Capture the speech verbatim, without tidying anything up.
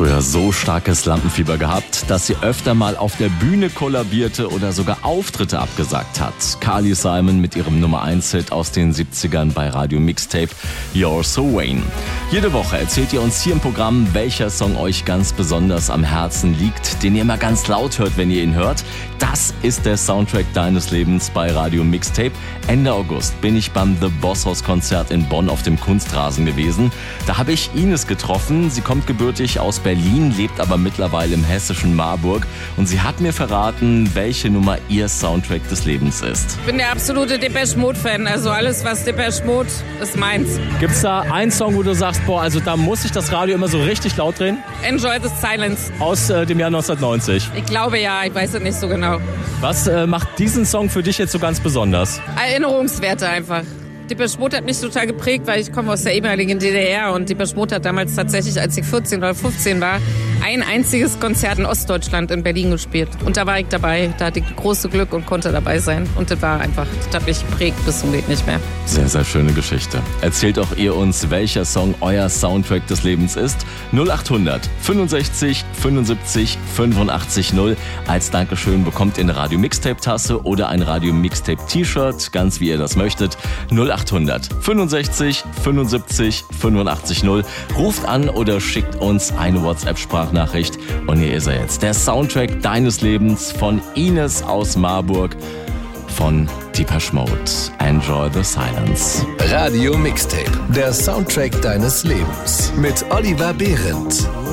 früher so starkes Lampenfieber gehabt, dass sie öfter mal auf der Bühne kollabierte oder sogar Auftritte abgesagt hat. Carly Simon mit ihrem Nummer eins Hit aus den siebzigern bei Radio Mixtape You're So Vain. Jede Woche erzählt ihr uns hier im Programm, welcher Song euch ganz besonders am Herzen liegt, den ihr immer ganz laut hört, wenn ihr ihn hört. Das ist der Soundtrack deines Lebens bei Radio Mixtape. Ende August bin ich beim The Boss House Konzert in Bonn auf dem Kunstrasen gewesen. Da habe ich Ines getroffen. Sie kommt gebürtig aus Berlin, lebt aber mittlerweile im hessischen Marburg. Und sie hat mir verraten, welche Nummer ihr Soundtrack des Lebens ist. Ich bin der absolute Depeche Mode-Fan. Also alles, was Depeche Mode ist meins. Gibt's da einen Song, wo du sagst, boah, also da muss ich das Radio immer so richtig laut drehen? Enjoy the Silence. Aus äh, dem Jahr neunzehnhundertneunzig. Ich glaube ja, ich weiß es nicht so genau. Was äh, macht diesen Song für dich jetzt so ganz besonders? Erinnerungswerte einfach. Depeche Mode hat mich total geprägt, weil ich komme aus der ehemaligen D D R und Depeche Mode hat damals tatsächlich, als ich vierzehn oder fünfzehn war, ein einziges Konzert in Ostdeutschland in Berlin gespielt. Und da war ich dabei, da hatte ich große Glück und konnte dabei sein. Und das war einfach, das hat mich geprägt bis zum geht nicht mehr. Sehr, sehr schöne Geschichte. Erzählt auch ihr uns, welcher Song euer Soundtrack des Lebens ist. null achthundert fünfundsechzig fünfundsiebzig fünfundachtzig null. Als Dankeschön bekommt ihr eine Radio Mixtape Tasse oder ein Radio Mixtape T-Shirt, ganz wie ihr das möchtet. null achthundert fünfundsechzig fünfundsiebzig fünfundachtzig null. Ruft an oder schickt uns eine WhatsApp-Sprachnachricht. Und hier ist er jetzt, der Soundtrack deines Lebens von Ines aus Marburg von Depeche Mode. Enjoy the Silence. Radio Mixtape, der Soundtrack deines Lebens mit Oliver Behrendt.